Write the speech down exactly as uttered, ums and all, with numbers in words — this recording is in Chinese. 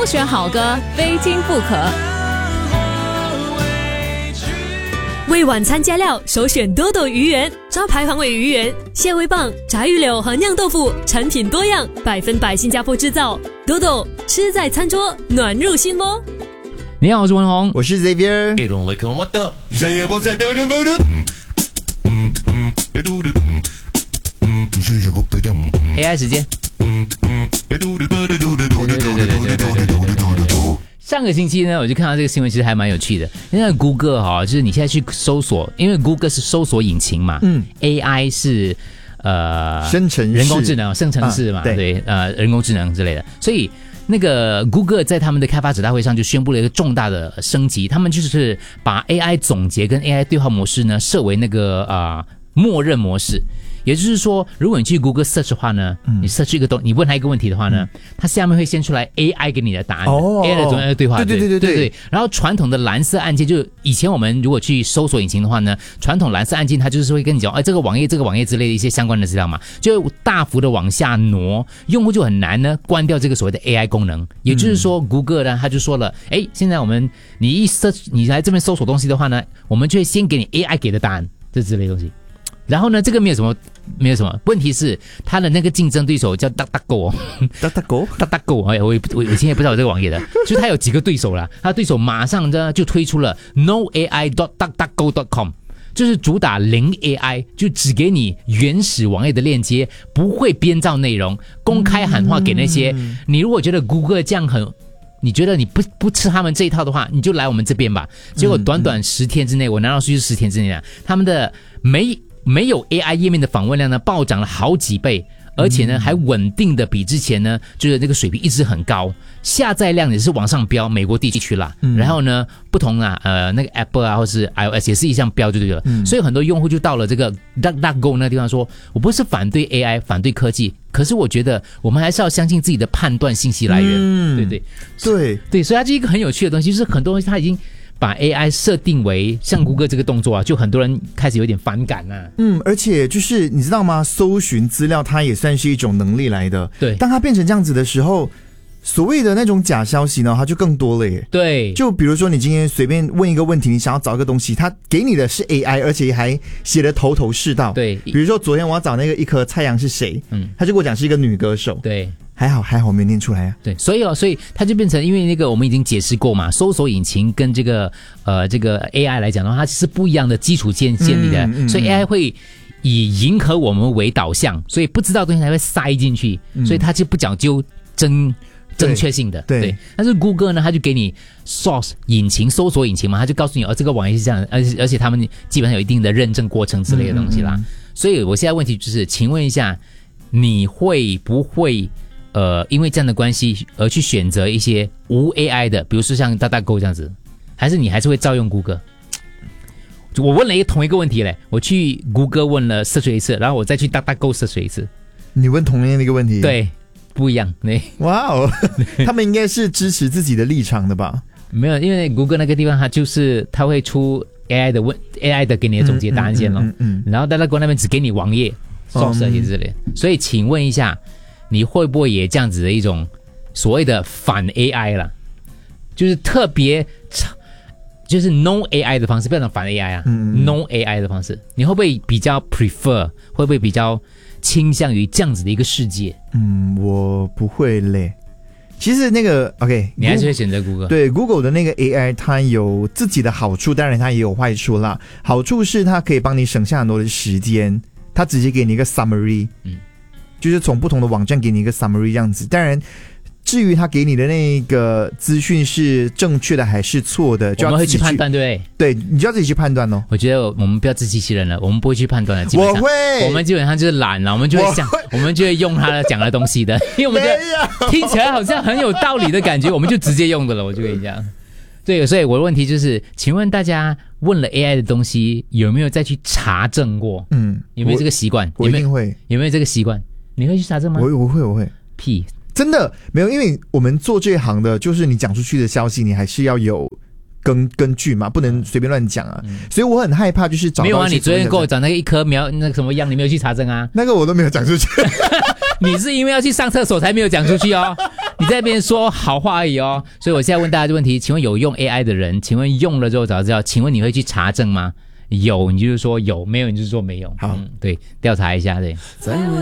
首选好歌，非听不可。 为晚餐加料，首选多多鱼圆，招牌黄尾鱼圆、蟹味棒、炸鱼柳和酿豆腐，产品多样，百分百新加坡制造。多多吃在餐桌，暖入心窝。 你好，我是文宏， 我是 Xavier。 A I 时间。上个星期呢，我就看到这个新闻，其实还蛮有趣的。现在 Google 哈、哦，就是你现在去搜索，因为 Google 是搜索引擎嘛，嗯 ，A I 是呃生成式人工智能、生成式嘛，啊、对, 对，呃，人工智能之类的。所以那个 Google 在他们的开发者大会上就宣布了一个重大的升级，他们就是把 A I 总结跟 A I 对话模式呢设为那个啊、呃、默认模式。也就是说，如果你去 Google Search 的话呢，嗯、你 search 一个东，你问他一个问题的话呢，嗯、它下面会先出来 A I 给你的答案、哦、，A I 的总的对话， 对对对对 对, 对, 对然后传统的蓝色按键，就以前我们如果去搜索引擎的话呢，传统蓝色按键它就是会跟你讲，哎，这个网页、这个网页之类的一些相关的资料嘛，就大幅的往下挪，用户就很难呢关掉这个所谓的 A I 功能。也就是说、嗯、，Google 呢，他就说了，哎，现在我们你一 search， 你来这边搜索东西的话呢，我们就会先给你 A I 给的答案，这之类的东西。然后呢，这个没有什么，没有什么问题是他的那个竞争对手叫 DuckDuckGo，DuckDuckGo，DuckDuckGo， 哎，我我以前也不知道有这个网页的，就是他有几个对手啦，他的对手马上呢就推出了 no A I dot duck duck go dot com， 就是主打零 A I， 就只给你原始网页的链接，不会编造内容，公开喊话给那些、嗯、你如果觉得 Google 这样很。你觉得你不不吃他们这一套的话，你就来我们这边吧。结果短短十天之内，嗯、我拿到数据是十天之内啊，他们的没没有 A I 页面的访问量呢暴涨了好几倍，而且呢、嗯、还稳定的比之前呢，就是那个水平一直很高，下载量也是往上飙，美国地区啦。嗯、然后呢，不同啊，呃，那个 Apple 啊，或是 iOS 也是一向飙就对了。嗯、所以很多用户就到了这个 DuckDuckGo 那个地方说，我不是反对 A I， 反对科技。可是我觉得我们还是要相信自己的判断信息来源，嗯、对对对对，所以它是一个很有趣的东西，就是很多东西它已经把 A I 设定为像谷歌这个动作啊，就很多人开始有点反感啊。 嗯，而且就是你知道吗？搜寻资料它也算是一种能力来的。 对， 当它变成这样子的时候，所谓的那种假消息呢，它就更多了耶。 对， 就比如说你今天随便问一个问题，你想要找一个东西，它给你的是 A I， 而且还写得头头是道。 对， 比如说昨天我要找那个一颗太阳是谁，嗯，他就跟我讲是一个女歌手。 对。 还好还好没念出来啊。 对，所以哦，所以它就变成，因为那个我们已经解释过嘛，搜索引擎跟这个呃这个 A I 来讲的话，它是不一样的基础建建立的，嗯嗯、所以 A I 会以迎合我们为导向，所以不知道的东西才会塞进去，嗯、所以它就不讲究真正确性的。对，对但是 Google 呢，它就给你 source 引擎搜索引擎嘛，它就告诉你哦，这个网页是这样的，而且而且他们基本上有一定的认证过程之类的东西啦。嗯嗯、所以我现在问题就是，请问一下，你会不会？呃，因为这样的关系而去选择一些无 A I 的，比如说像 DuckDuckGo 这样子，还是你还是会照用 Google？ 我问了一个同一个问题嘞，我去 Google 问了 search 一次，然后我再去 DuckDuckGo search 一次。 你问同样的一个问题？ 对，不一样。对， 哇哦，他们应该是支持自己的立场的吧？ 没有，因为 Google 那个地方它就是它会出 A I 的问 A I 的给你的总结答案线咯，嗯嗯嗯嗯、然后 DuckDuckGo 那边只给你网页 source 这些之类。所以请问一下。你会不会也这样子的一种所谓的反 A I 啦，就是特别就是 no A I 的方式，不要讲反 A I 啊、嗯、，no A I 的方式，你会不会比较 prefer， 会不会比较倾向于这样子的一个世界？ 嗯，我不会嘞。其实那个 OK， 你还是会选择 Google。 对 Google 的那个 A I， 它有自己的好处，当然它也有坏处啦。好处是它可以帮你省下很多的时间，它直接给你一个 summary， 嗯。就是从不同的网站给你一个 summary 这样子，当然至于他给你的那个资讯是正确的还是错的，就要我们会去判断，对不对？ 对，你就要自己去判断哦。 我觉得我们不要自欺欺人了，我们不会去判断的。基本上我会， 我们基本上就是懒了，我们就会想，我, 我们就会用他讲的东西的，因为我们觉得听起来好像很有道理的感觉，我们就直接用的了。我就跟你讲，对，所以我的问题就是，请问大家问了 A I 的东西有没有再去查证过？嗯，有没有这个习惯？ 我一定会。 有没有这个习惯？你会去查证吗？ 我我会我会。 屁， 真的没有，因为我们做这一行的，就是你讲出去的消息，你还是要有根根据嘛，不能随便乱讲啊。嗯、所以我很害怕，就是找到没有啊。你昨天给我讲那个一颗苗那个什么样，你没有去查证啊？ 那个我都没有讲出去。 你是因为要去上厕所才没有讲出去哦。 你在那边说好话而已哦。所以我现在问大家这个问题，请问有用 A I 的人，请问用了之后早知道，请问你会去查证吗？有你就是说有，没有你就是说没有。 好， 嗯，对，调查一下，对。 在我